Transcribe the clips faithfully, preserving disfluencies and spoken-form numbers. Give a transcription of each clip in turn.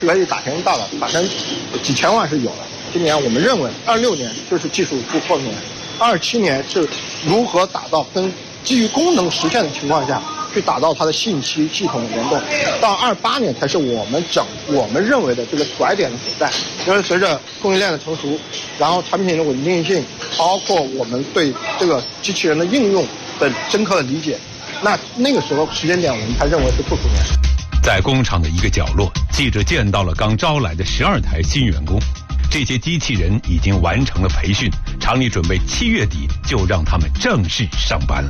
可以打成大了，打成几千万是有的。今年我们认为，二六年就是技术突破年，二七年是如何打造跟基于功能实现的情况下去打造它的信息系统联动，到二八年才是我们整我们认为的这个拐点的所在。因为随着供应链的成熟，然后产品的稳定性，包括我们对这个机器人的应用的深刻的理解，那那个时候时间点我们才认为是复苏年。 在工厂的一个角落，记者见到了刚招来的十二台新员工。这些机器人已经完成了培训，厂里准备七月底就让他们正式上班了。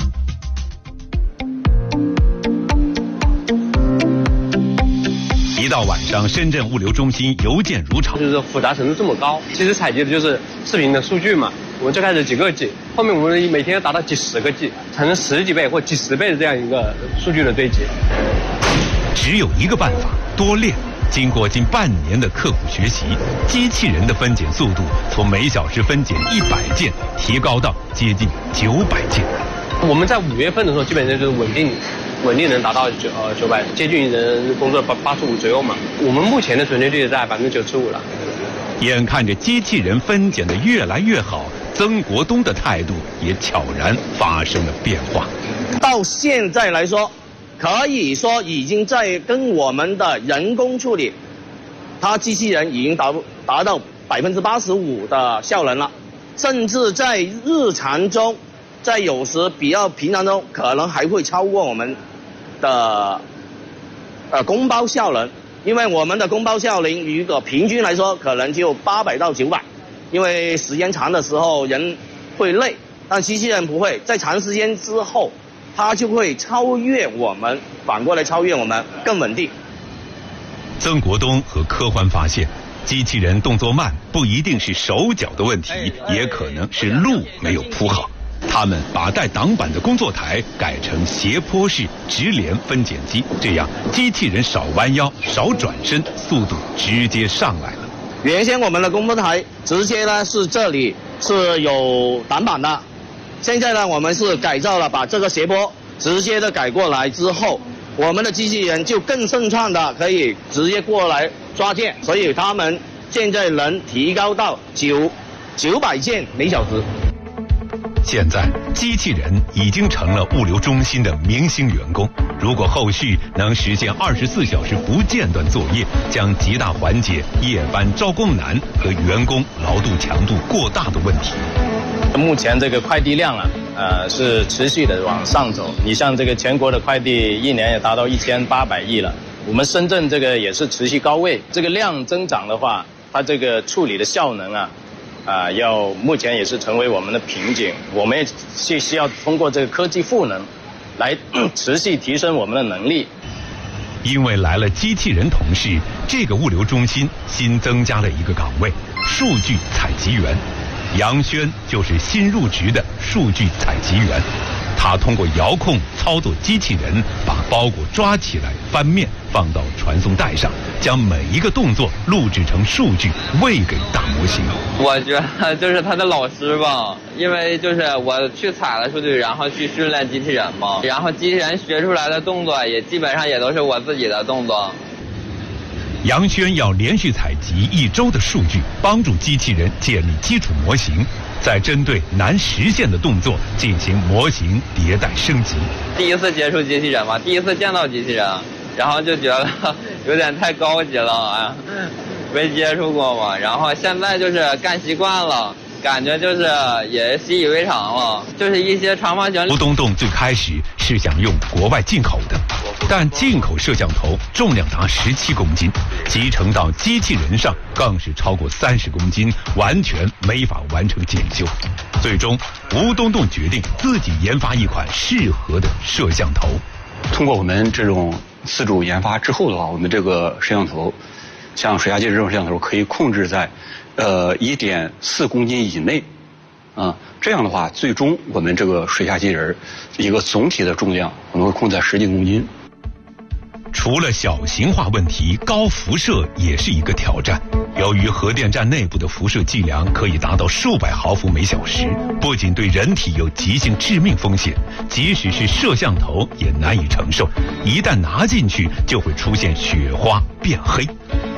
一到晚上，深圳物流中心邮件如潮， 就是复杂程度这么高。其实采集的就是视频的数据嘛，我们最开始几个 G， 后面我们每天要达到几十个 G， 成十几倍或几十倍的这样一个数据的堆积。 只有一个办法，多练。经过近半年的刻苦学习，机器人的分拣速度从每小时分拣一百件提高到接近九百件。 我们在五月份的时候，基本上就是稳定，稳定能达到九呃九百，接近人工作八八十五左右嘛。我们目前的准确率在百分之九十五了。 眼看着机器人分拣的越来越好，曾国东的态度也悄然发生了变化。 到现在来说，可以说已经在跟我们的人工处理，它机器人已经达达到百分之八十五的效能了，甚至在日常中，在有时比较平常中，可能还会超过我们的呃工包效能，因为我们的工包效能如果平均来说，可能就八百到九百，因为时间长的时候人会累，但机器人不会，在长时间之后。它就会超越我们，反过来超越我们，更稳定。 曾国东和科欢发现，机器人动作慢不一定是手脚的问题，也可能是路没有铺好。他们把带挡板的工作台改成斜坡式直连分拣机，这样机器人少弯腰、少转身，速度直接上来了。 原先我们的工作台直接呢是这里是有挡板的。现在呢，我们是改造了，把这个斜坡直接的改过来之后，我们的机器人就更顺畅的可以直接过来抓件，所以他们现在能提高到九九百件每小时。 现在机器人已经成了物流中心的明星员工，如果后续能实现二十四小时不间断作业，将极大缓解夜班招工难和员工劳动强度过大的问题。 目前这个快递量啊，呃是持续的往上走。你像这个全国的快递一年也达到一千八百亿了，我们深圳这个也是持续高位。这个量增长的话，它这个处理的效能啊，啊、呃、要目前也是成为我们的瓶颈。我们也是需要通过这个科技赋能，来持续提升我们的能力。 因为来了机器人同事，这个物流中心新增加了一个岗位——数据采集员。杨轩就是新入职的数据采集员，他通过遥控操作机器人，把包裹抓起来翻面放到传送带上，将每一个动作录制成数据喂给大模型。 我觉得就是他的老师吧，因为就是我去采了数据，然后去训练机器人嘛，然后机器人学出来的动作也基本上也都是我自己的动作。 杨轩要连续采集一周的数据，帮助机器人建立基础模型，再针对难实现的动作进行模型迭代升级。 第一次接触机器人嘛，第一次见到机器人，然后就觉得有点太高级了，哎，没接触过嘛。然后现在就是干习惯了，感觉就是也习以为常了。就是一些长方形。 吴东东最开始是想用国外进口的，但进口摄像头重量达十七公斤，集成到机器人上更是超过三十公斤，完全没法完成检修。最终，吴东东决定自己研发一款适合的摄像头。 通过我们这种自主研发之后的话，我们这个摄像头，像水下机这种摄像头，可以控制在，呃，一点四公斤以内，啊，这样的话，最终我们这个水下机人一个总体的重量，我们会控制在十几公斤。 除了小型化问题，高辐射也是一个挑战。由于核电站内部的辐射剂量可以达到数百毫伏每小时，不仅对人体有急性致命风险，即使是摄像头也难以承受。一旦拿进去，就会出现雪花变黑。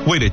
为了